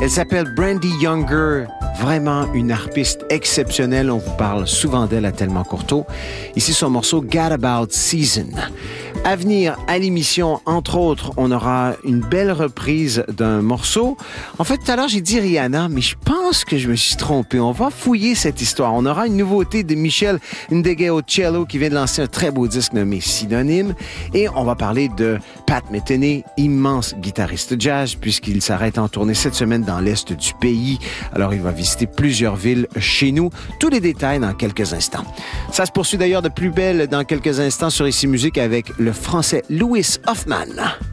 Elle s'appelle Brandy Younger, vraiment une harpiste exceptionnelle. On vous parle souvent d'elle à Tellement Courteau. Ici, son morceau Got About Season. À venir à l'émission, entre autres, on aura une belle reprise d'un morceau. En fait, tout à l'heure, j'ai dit Rihanna, mais je pense que je me suis trompé. On va fouiller cette histoire. On aura une nouveauté de Michel Ndegeocello qui vient de lancer un très beau disque nommé Synonyme. Et on va parler de Pat Metheny, immense guitariste jazz, puisqu'il s'arrête en tournée cette semaine dans l'Est du pays. Alors, il va visiter plusieurs villes chez nous. Tous les détails dans quelques instants. Ça se poursuit d'ailleurs de plus belle dans quelques instants sur Ici Musique avec le Français Louis Hoffman.